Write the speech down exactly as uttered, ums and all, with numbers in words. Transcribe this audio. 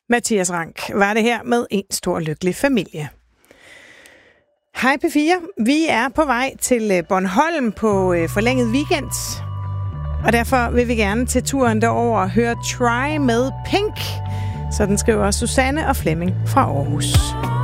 Mathias Rank var det her med En Stor Lykkelig Familie. Hej P fire. Vi er på vej til Bornholm på forlænget weekend. Og derfor vil vi gerne til turen derover og høre Try med Pink. Sådan skriver Susanne og Flemming fra Aarhus.